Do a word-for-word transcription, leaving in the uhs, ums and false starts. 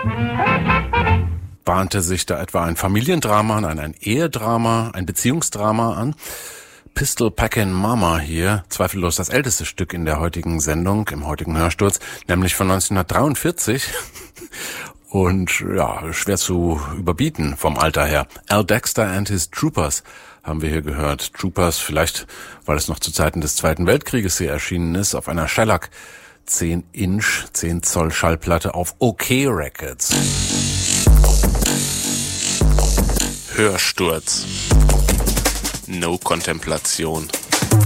Bahnte sich da etwa ein Familiendrama an, ein Ehedrama, ein Beziehungsdrama an? Pistol Packin' Mama hier, zweifellos das älteste Stück in der heutigen Sendung, im heutigen Hörsturz, nämlich von neunzehnhundertdreiundvierzig. Und ja, schwer zu überbieten vom Alter her. Al Dexter and his Troopers haben wir hier gehört. Troopers, vielleicht, weil es noch zu Zeiten des Zweiten Weltkrieges hier erschienen ist, auf einer Shellac zehn Inch, zehn Zoll Schallplatte auf OK Records. Hörsturz. No Kontemplation.